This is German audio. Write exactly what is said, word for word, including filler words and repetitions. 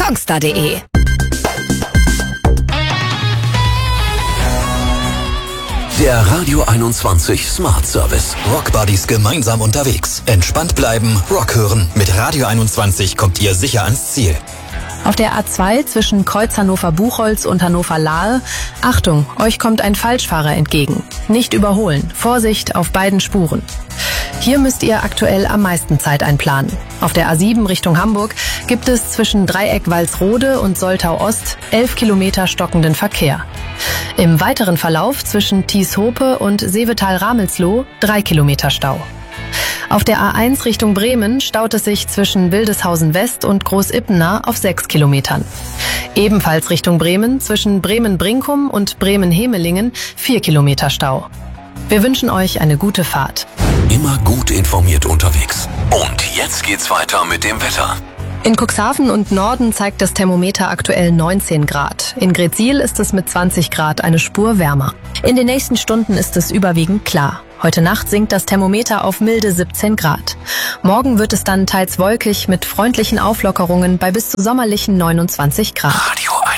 kongstar punkt de. Der Radio einundzwanzig Smart Service. Rockbuddies gemeinsam unterwegs. Entspannt bleiben, Rock hören. Mit Radio einundzwanzig kommt ihr sicher ans Ziel. Auf der A zwei zwischen Kreuz Hannover-Buchholz und Hannover-Lahe. Achtung, euch kommt ein Falschfahrer entgegen. Nicht überholen. Vorsicht auf beiden Spuren. Hier müsst ihr aktuell am meisten Zeit einplanen. Auf der A sieben Richtung Hamburg gibt es zwischen Dreieck Walsrode und Soltau Ost elf Kilometer stockenden Verkehr. Im weiteren Verlauf zwischen Thieshope und Seevetal-Ramelsloh drei Kilometer Stau. Auf der A eins Richtung Bremen staut es sich zwischen Wildeshausen West und Großippener auf sechs Kilometern. Ebenfalls Richtung Bremen zwischen Bremen-Brinkum und Bremen-Hemelingen vier Kilometer Stau. Wir wünschen euch eine gute Fahrt. Immer gut informiert unterwegs. Und jetzt geht's weiter mit dem Wetter. In Cuxhaven und Norden zeigt das Thermometer aktuell neunzehn Grad. In Gretzsiel ist es mit zwanzig Grad eine Spur wärmer. In den nächsten Stunden ist es überwiegend klar. Heute Nacht sinkt das Thermometer auf milde siebzehn Grad. Morgen wird es dann teils wolkig mit freundlichen Auflockerungen bei bis zu sommerlichen neunundzwanzig Grad. Radio